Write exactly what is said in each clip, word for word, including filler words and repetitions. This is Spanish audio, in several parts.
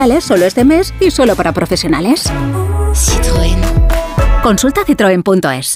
Solo este mes y solo para profesionales. Citroën. Consulta citroen punto es.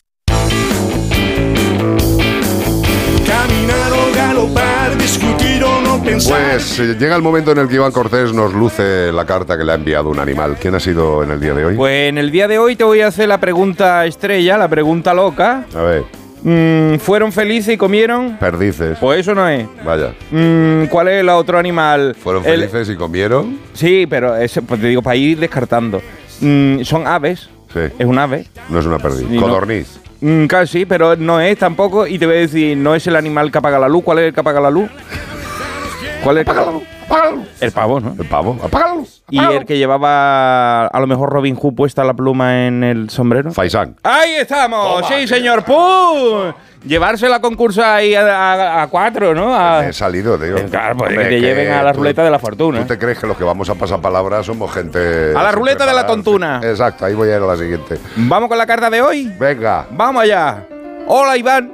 Caminar o galopar, discutir o no pensar. Pues eh, llega el momento en el que Iván Cortés nos luce la carta que le ha enviado un animal. ¿Quién ha sido en el día de hoy? Pues en el día de hoy te voy a hacer la pregunta estrella, la pregunta loca. A ver. Mm, ¿Fueron felices y comieron? Perdices. Pues eso no es. Vaya. Mm, ¿Cuál es el otro animal? ¿Fueron El- felices y comieron? Sí, pero ese, pues te digo, para ir descartando. Mm, son aves. Sí. Es un ave. No es una perdiz. Sí, no. Codorniz. Mm, claro, sí, pero no es tampoco. Y te voy a decir, no es el animal que apaga la luz. ¿Cuál es el que apaga la luz? ¿Cuál es el que apaga la luz? Apaga la luz. El pavo, ¿no? El pavo. Apaga la luz. Y el que llevaba a lo mejor Robin Hood puesta la pluma en el sombrero. Faisán. ¡Ahí estamos! Toma, ¡Sí, tío. señor! ¡Pum! Llevarse la concursa ahí a, a- a cuatro, ¿no? A- He salido, tío. Eh, Claro, pues Hombre, que te lleven a la tú- ruleta de la fortuna. ¿Tú te crees que los que vamos a pasar palabras somos gente... A la sin ruleta de la preparar? tontuna. Exacto, ahí voy a ir a la siguiente. ¿Vamos con la carta de hoy? Venga. ¡Vamos allá! Hola, Iván.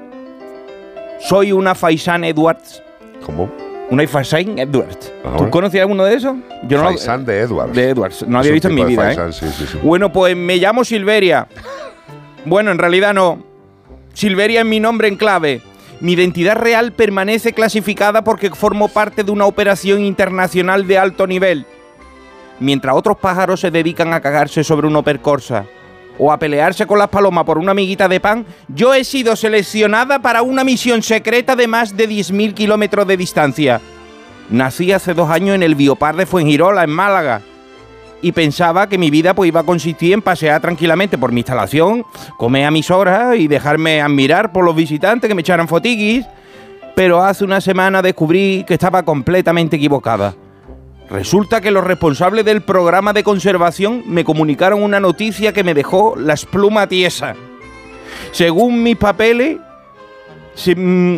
Soy una Faisán Edwards. ¿Cómo? Una Faisán Edwards. Ajá. ¿Tú conocías alguno de esos? Yo no lo- Faisán de Edwards. De Edwards. No Es había un visto en mi tipo de vida, ¿eh? faisán, sí, sí, sí. Bueno, pues me llamo Silveria. Bueno, en realidad no. Silveria es mi nombre en clave. Mi identidad real permanece clasificada porque formo parte de una operación internacional de alto nivel. Mientras otros pájaros se dedican a cagarse sobre un Opel Corsa o a pelearse con las palomas por una amiguita de pan, yo he sido seleccionada para una misión secreta de más de diez mil kilómetros de distancia. Nací hace dos años en el Biopar de Fuengirola, en Málaga, y pensaba que mi vida pues iba a consistir en pasear tranquilamente por mi instalación, comer a mis horas y dejarme admirar por los visitantes que me echaran fotiquis, pero hace una semana descubrí que estaba completamente equivocada. Resulta que los responsables del programa de conservación me comunicaron una noticia que me dejó las plumas tiesas. Según mis papeles, si, mm,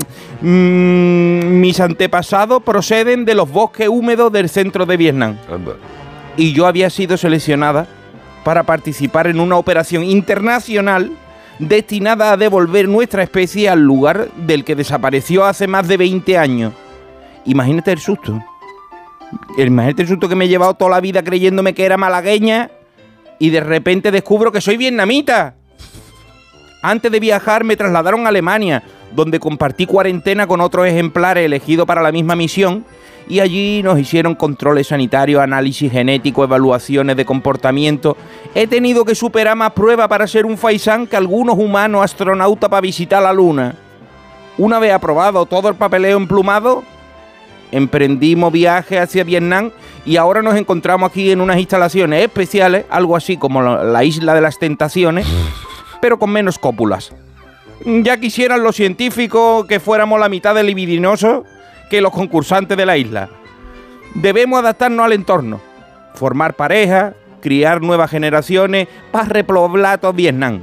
mm, mis antepasados proceden de los bosques húmedos del centro de Vietnam. Anda. Y yo había sido seleccionada para participar en una operación internacional destinada a devolver nuestra especie al lugar del que desapareció hace más de veinte años. Imagínate el susto. Imagínate el susto que me he llevado toda la vida creyéndome que era malagueña y de repente descubro que soy vietnamita. Antes de viajar me trasladaron a Alemania, donde compartí cuarentena con otros ejemplares elegidos para la misma misión, y allí nos hicieron controles sanitarios, análisis genético, evaluaciones de comportamiento. He tenido que superar más pruebas para ser un faisán que algunos humanos astronautas para visitar la Luna. Una vez aprobado todo el papeleo emplumado, emprendimos viaje hacia Vietnam y ahora nos encontramos aquí en unas instalaciones especiales, algo así como la, la Isla de las Tentaciones, pero con menos cópulas. Ya quisieran los científicos que fuéramos la mitad de libidinosos que los concursantes de la isla. Debemos adaptarnos al entorno, formar parejas, criar nuevas generaciones para repoblar todo Vietnam.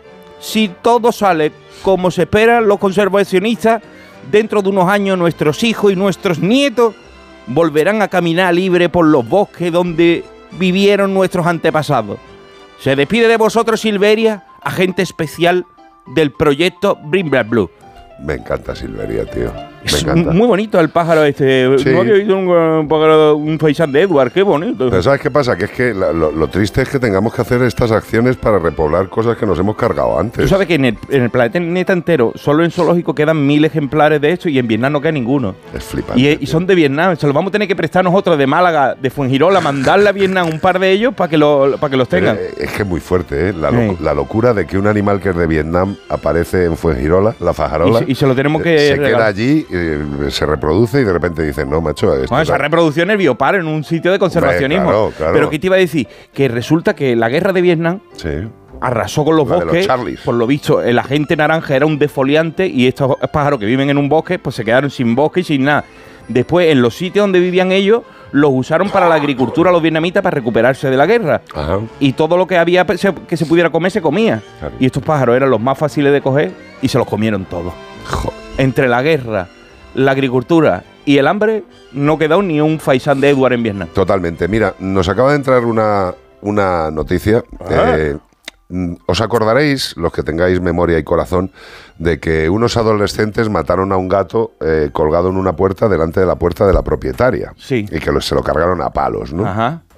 Si todo sale como se espera, los conservacionistas, dentro de unos años nuestros hijos y nuestros nietos volverán a caminar libre por los bosques donde vivieron nuestros antepasados. Se despide de vosotros Silveria, agente especial del proyecto Brimble Blue. Me encanta Silveria, tío. Me Es encanta. muy bonito el pájaro este. Sí. No había oído un, un pájaro, un faisán de Edward, qué bonito. Pero ¿sabes qué pasa? Que es que la- lo, lo triste es que tengamos que hacer estas acciones para repoblar cosas que nos hemos cargado antes. Tú sabes que en el, en el planeta entero, solo en zoológico quedan mil ejemplares de esto y en Vietnam no queda ninguno. Es flipante. Y, y tío. son de Vietnam. Se los vamos a tener que prestar nosotros de Málaga, de Fuengirola, mandarle a Vietnam un par de ellos para que, lo, para que los tengan. Eh, es que es muy fuerte, ¿eh? La, lo- Sí. la locura de que un animal que es de Vietnam aparece en Fuengirola, la fajarola. Y se- y se lo tenemos eh, que Se regalar. queda allí, eh, se reproduce y de repente dicen, no, macho. Esto Bueno, esa es- reproducción es biopar en un sitio de conservacionismo. claro, claro. Pero ¿qué te iba a decir? Que resulta que la guerra de Vietnam Sí. arrasó con los La de los bosques. Charlies. Por lo visto, el agente naranja era un defoliante y estos pájaros que viven en un bosque, pues se quedaron sin bosque y sin nada. Después, en los sitios donde vivían ellos, los usaron para la agricultura los vietnamitas para recuperarse de la guerra. Ajá. Y todo lo que había pe- se- que se pudiera comer, se comía. Claro. Y estos pájaros eran los más fáciles de coger y se los comieron todos. Joder. Entre la guerra, la agricultura y el hambre, no quedó ni un faisán de Edward en Vietnam. Totalmente. Mira, nos acaba de entrar una, una noticia. Ah. Eh, mm, os acordaréis, los que tengáis memoria y corazón, de que unos adolescentes mataron a un gato eh, colgado en una puerta delante de la puerta de la propietaria. Sí. Y que lo- se lo cargaron a palos, ¿no? Ajá.